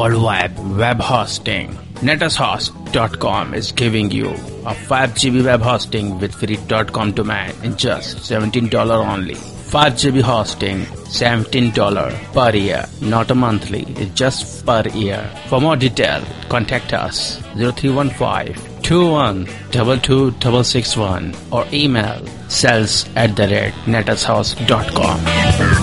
worldwide web hosting. NetAsHost.com is giving you a 5 GB web hosting with free .com domain in just $17 only. 5 GB hosting, $17 per year, not a monthly, it's just per year. For more detail, contact us 0315-2122-661 or email sales@netashouse.com.